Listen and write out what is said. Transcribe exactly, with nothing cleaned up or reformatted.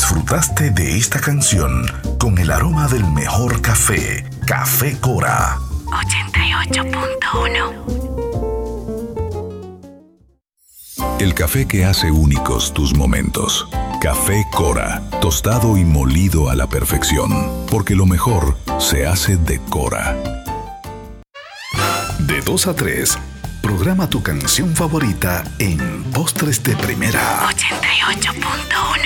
Disfrutaste de esta canción con el aroma del mejor café, Café Cora. ochenta y ocho punto uno. El café que hace únicos tus momentos. Café Cora, tostado y molido a la perfección, porque lo mejor se hace de Cora. De dos a tres, programa tu canción favorita en Postres de Primera. ochenta y ocho punto uno.